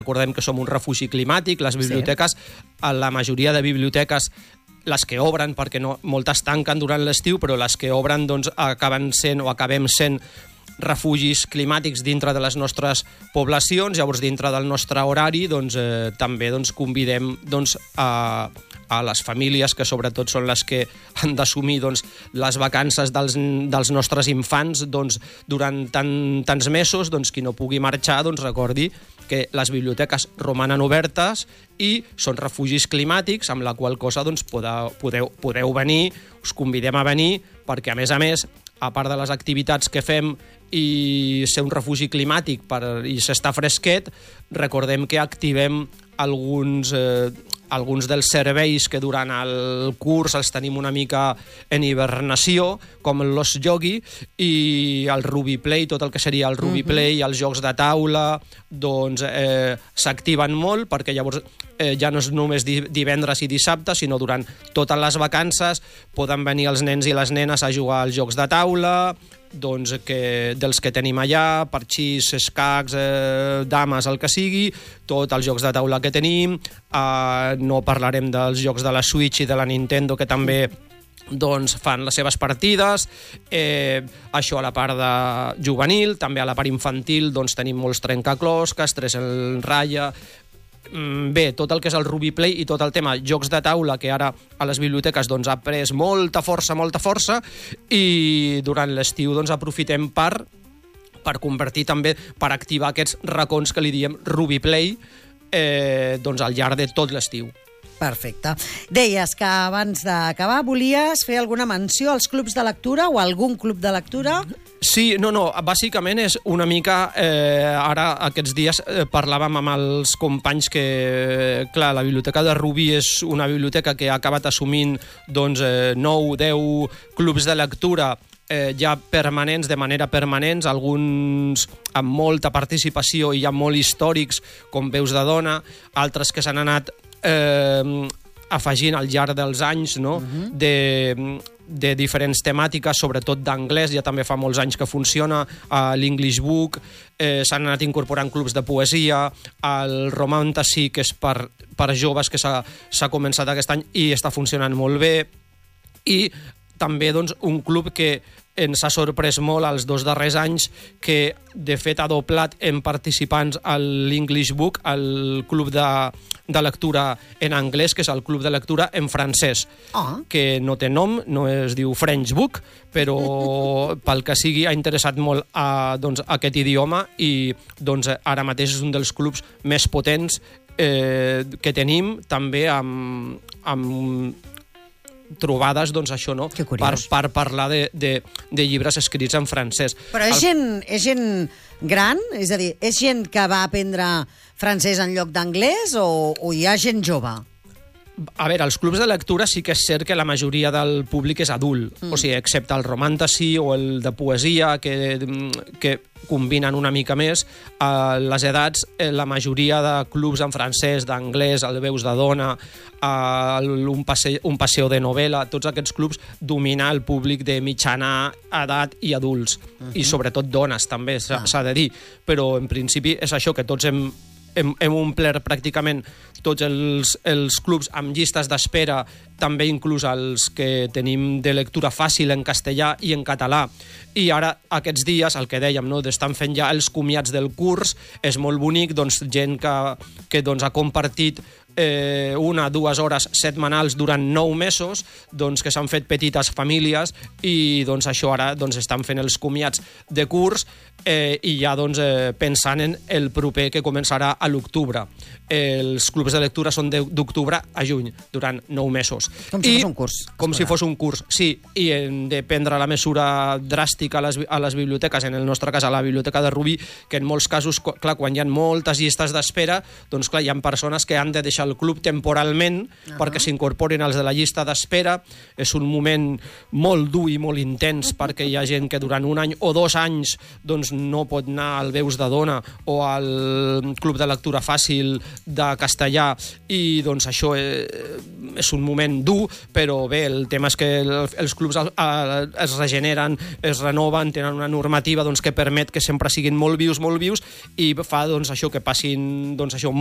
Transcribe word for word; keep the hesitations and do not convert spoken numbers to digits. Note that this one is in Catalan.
Recordem que som un refugi climàtic, les biblioteques, sí. La majoria de biblioteques, les que obren, perquè no, moltes tanquen durant l'estiu, però les que obren doncs, acaben sent o acabem sent refugis climàtics dintre de les nostres poblacions. Llavors, dintre del nostre horari, doncs, eh, també doncs, convidem doncs, a, a les famílies, que sobretot són les que han d'assumir doncs, les vacances dels, dels nostres infants doncs, durant tant, tants mesos. Doncs, qui no pugui marxar, doncs, recordi que les biblioteques romanen obertes i són refugis climàtics, amb la qual cosa doncs, podeu, podeu, podeu venir, us convidem a venir, perquè, a més a més, a part de les activitats que fem i ser un refugi climàtic per, i s'està fresquet, recordem que activem alguns, eh, alguns dels serveis que durant el curs els tenim una mica en hibernació, com l'Os Yogi i el Ruby Play, tot el que seria el Ruby Play, uh-huh. els jocs de taula, doncs eh, s'activen molt, perquè llavors eh, ja no és només divendres i dissabte, sinó durant totes les vacances poden venir els nens i les nenes a jugar als jocs de taula, doncs, que, dels que tenim allà, parxís, escacs, eh, dames, el que sigui, tots els jocs de taula que tenim. Eh, no parlarem dels jocs de la Switch i de la Nintendo, que també doncs, fan les seves partides. Eh, això a la part de juvenil. També a la part infantil doncs, tenim molts trencaclosques, tres en ratlla. Bé, tot el que és el Ruby Play i tot el tema jocs de taula, que ara a les biblioteques doncs, ha pres molta força, molta força, i durant l'estiu doncs, aprofitem per, per convertir també, per activar aquests racons que li diem Ruby Play eh, doncs, al llarg de tot l'estiu. Perfecte. Deies que abans d'acabar volies fer alguna menció als clubs de lectura o a algun club de lectura? Sí, no, no, bàsicament és una mica, eh, ara aquests dies eh, parlàvem amb els companys que, clar, la biblioteca de Rubí és una biblioteca que ha acabat assumint doncs, eh, nou, deu clubs de lectura eh, ja permanents, de manera permanents, alguns amb molta participació i ja molt històrics, com Veus de Dona, altres que s'han anat eh, afegint al llarg dels anys, no? Uh-huh. de, de diferents temàtiques, sobretot d'anglès, ja també fa molts anys que funciona, a l'English Book, eh, s'han anat incorporant clubs de poesia, el Romantasy, que és per, per joves, que s'ha començat aquest any i està funcionant molt bé, i també doncs, un club que ens ha sorprès molt els dos darrers anys, que de fet ha doblat en participants a l'English Book, el club de, de lectura en anglès, que és el club de lectura en francès, oh. que no té nom, no es diu French Book, però pel que sigui ha interessat molt a, doncs, aquest idioma, i doncs, ara mateix és un dels clubs més potents eh, que tenim, també amb... amb trobades, doncs això, no? Per, per parlar de, de, de llibres escrits en francès. Però és, El... gent, és gent gran? És a dir, és gent que va aprendre francès en lloc d'anglès o, o hi ha gent jove? A veure, els clubs de lectura sí que és cert que la majoria del públic és adult, mm. o sigui, excepte el Romantasy o el de poesia, que, que combinen una mica més. A les edats, la majoria de clubs en francès, d'anglès, el Veus de Dona, un paseo, un paseo de novel·la, tots aquests clubs domina el públic de mitjana edat i adults, mm-hmm. i sobretot dones també, s'ha ah. de dir, però en principi és això, que tots hem Hem, hem omplert pràcticament tots els, els clubs amb llistes d'espera, també inclús els que tenim de lectura fàcil en castellà i en català. I ara, aquests dies, el que dèiem, no, estan fent ja els comiats del curs, és molt bonic, doncs, gent que, que doncs, ha compartit eh, una, dues hores setmanals durant nou mesos, doncs, que s'han fet petites famílies, i doncs, això ara doncs, estan fent els comiats de curs, eh, i ja doncs, eh, pensant en el proper, que començarà a l'octubre. Els clubs de lectura són d'octubre a juny, durant nou mesos. Com si I, fos un curs. Com si fos un curs, sí. I hem de prendre la mesura dràstica a les, a les biblioteques, en el nostre cas a la biblioteca de Rubí, que en molts casos, clar, quan hi ha moltes llistes d'espera, doncs clar, hi ha persones que han de deixar deixa el club temporalment uh -huh. perquè s'incorporin els de la llista d'espera. És un moment molt dur i molt intens perquè hi ha gent que durant un any o dos anys doncs, no pot anar al Veus de Dona o al Club de Lectura Fàcil de Castellà i doncs això és, és un moment dur, però bé, el tema és que els clubs es regeneren, es renoven, tenen una normativa doncs, que permet que sempre siguin molt vius, molt vius i fa doncs, això que passin doncs, això,